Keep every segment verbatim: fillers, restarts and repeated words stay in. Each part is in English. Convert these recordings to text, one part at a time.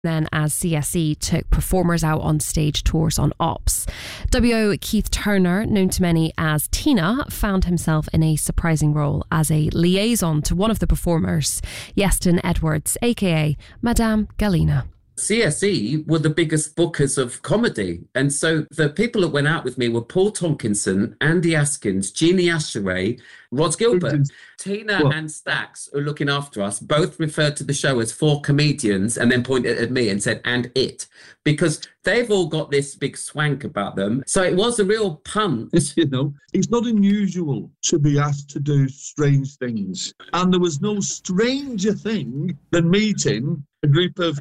then as C S E took performers out on stage tours on Ops. W O Keith Turner, known to many as Tina, found himself in a surprising role as a liaison to one of the performers, Iestyn Edwards, aka Madame Galina. C S E were the biggest bookers of comedy. And so the people that went out with me were Paul Tonkinson, Andy Askins, Jeannie Asheray, Rod Gilbert. Tina what? and Stax, who are looking after us, both referred to the show as four comedians and then pointed at me and said, and it, because they've all got this big swank about them. So it was a real punt. You know, it's not unusual to be asked to do strange things. And there was no stranger thing than meeting a group of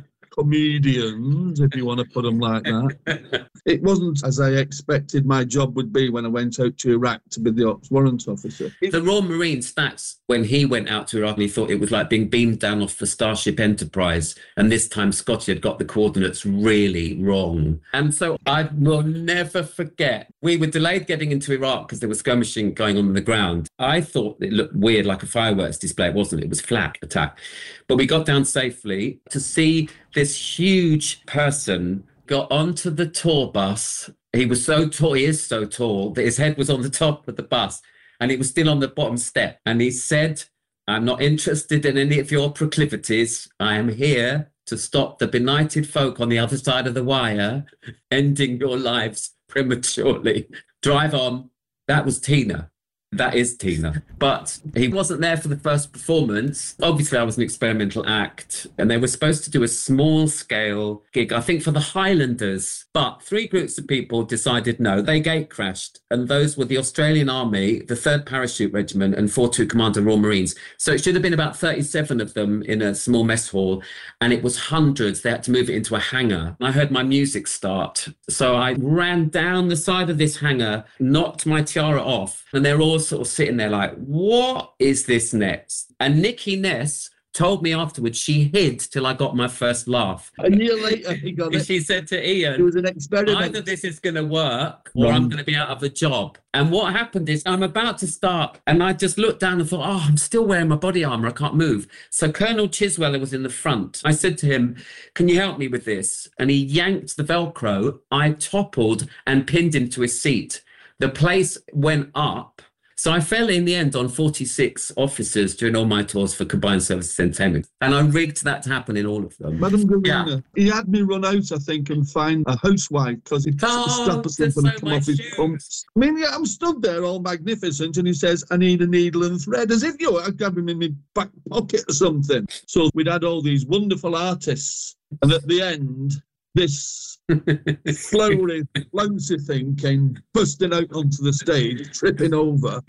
comedians, if you want to put them like that. It wasn't as I expected my job would be when I went out to Iraq to be the ops warrant officer. The Royal Marine Stax, when he went out to Iraq, he thought it was like being beamed down off the Starship Enterprise, and this time Scotty had got the coordinates really wrong. And so I will never forget, we were delayed getting into Iraq because there was skirmishing going on on the ground. I thought it looked weird, like a fireworks display. It wasn't. It was flak attack. But we got down safely. To see this huge person got onto the tour bus. He was so tall, he is so tall, that his head was on the top of the bus and he was still on the bottom step. And he said, I'm not interested in any of your proclivities. I am here to stop the benighted folk on the other side of the wire ending your lives prematurely. Drive on. That was Tina. That is Tina. But he wasn't there for the first performance. Obviously, I was an experimental act, and they were supposed to do a small-scale gig, I think, for the Highlanders. But three groups of people decided no. They gate crashed, and those were the Australian Army, the third Parachute Regiment, and four two Commander Royal Marines. So it should have been about thirty-seven of them in a small mess hall, and it was hundreds. They had to move it into a hangar. I heard my music start, so I ran down the side of this hangar, knocked my tiara off, and they're all sort of sitting there like, what is this next? And Nikki Ness told me afterwards she hid till I got my first laugh. A year later, he got it. She said to Ian, it was an experiment. Either this is going to work or Wrong. I'm going to be out of a job. And what happened is I'm about to start and I just looked down and thought, oh, I'm still wearing my body armour. I can't move. So Colonel Chisweller was in the front. I said to him, can you help me with this? And he yanked the Velcro. I toppled and pinned him to his seat. The place went up. So I fell in the end on forty-six officers during all my tours for Combined Services Entertainment. And I rigged that to happen in all of them. Madame Galina, yeah. He had me run out, I think, and find a housewife because he'd oh, stop us from so come off his shoes. pumps. I mean, yeah, I'm stood there all magnificent and he says, I need a needle and thread, as if, you know, I'd grab him in my back pocket or something. So we'd had all these wonderful artists. And at the end, this flowery, flouncy thing came busting out onto the stage, tripping over.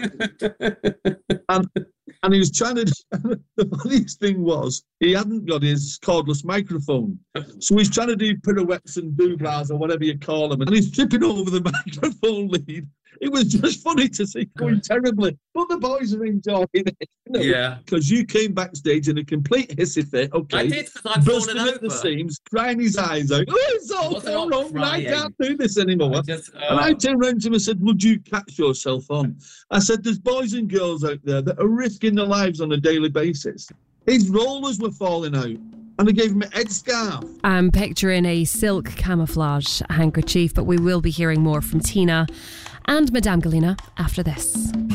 and and he was trying to... The funniest thing was, he hadn't got his cordless microphone. So he's trying to do pirouettes and doublars or whatever you call them. And he's tripping over the microphone lead. It was just funny to see going terribly. But the boys are enjoying it. You know? Yeah. Because you came backstage in a complete hissy fit. Okay. I did, because I'd fallen over. At the seams, crying his eyes out. Oh, it's all so wrong. I can't do this anymore. I just, oh. And I turned around to him and said, would you catch yourself on? I said, there's boys and girls out there that are risking their lives on a daily basis. His rollers were falling out. And I gave him a headscarf. I'm picturing a silk camouflage handkerchief, but we will be hearing more from Tina and Madame Galina after this.